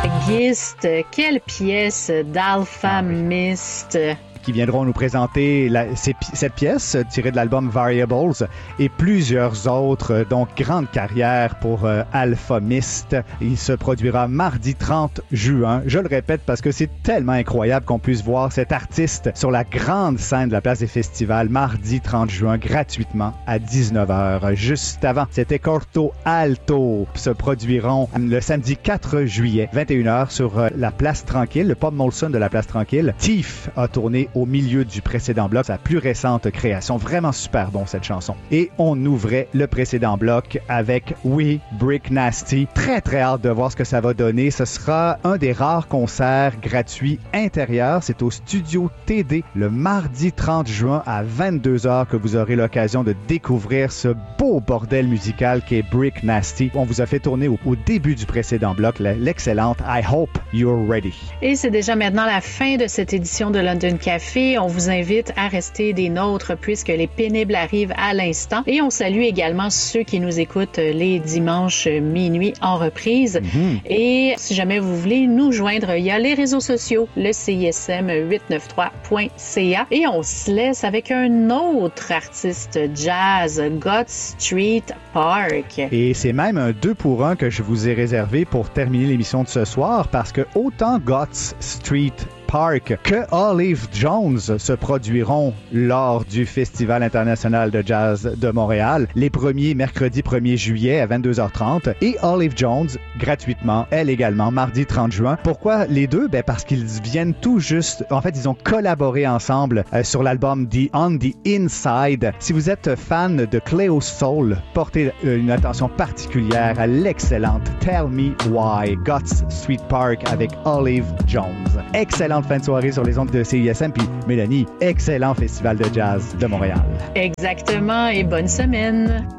Gist, quelle pièce d'Alpha Mist! Qui viendront nous présenter cette pièce tirée de l'album Variables et plusieurs autres, donc grande carrière pour Alpha Mist. Il se produira mardi 30 juin. Je le répète parce que c'est tellement incroyable qu'on puisse voir cet artiste sur la grande scène de la place des festivals mardi 30 juin gratuitement à 19h. Juste avant, c'était Corto Alto se produiront le samedi 4 juillet 21h sur la place Tranquille, le pub Molson de la place Tranquille. Thief a tourné au milieu du précédent bloc, sa plus récente création. Vraiment super bon, cette chanson. Et on ouvrait le précédent bloc avec We Brick Nasty. Très, très hâte de voir ce que ça va donner. Ce sera un des rares concerts gratuits intérieurs. C'est au Studio TD le mardi 30 juin à 22h que vous aurez l'occasion de découvrir ce beau bordel musical qu'est Brick Nasty. On vous a fait tourner au début du précédent bloc l'excellente I Hope You're Ready. Et c'est déjà maintenant la fin de cette édition de London Café. On vous invite à rester des nôtres puisque les pénibles arrivent à l'instant. Et on salue également ceux qui nous écoutent les dimanches minuit en reprise. Et si jamais vous voulez nous joindre, il y a les réseaux sociaux, le CISM893.ca. Et on se laisse avec un autre artiste jazz, God Street Park. Et c'est même un 2 pour 1 que je vous ai réservé pour terminer l'émission de ce soir parce que autant God Street Park que Olive Jones se produiront lors du Festival international de jazz de Montréal les premiers mercredi 1er juillet à 22h30 et Olive Jones gratuitement, elle également, mardi 30 juin. Pourquoi les deux? Parce qu'ils viennent tout juste, en fait, ils ont collaboré ensemble sur l'album The On the Inside. Si vous êtes fan de Cleo Soul, portez une attention particulière à l'excellente Tell Me Why, Guts Street Park avec Olive Jones. Excellente fin de soirée sur les ondes de CISM. Puis Mélanie, excellent festival de jazz de Montréal. Exactement, et bonne semaine.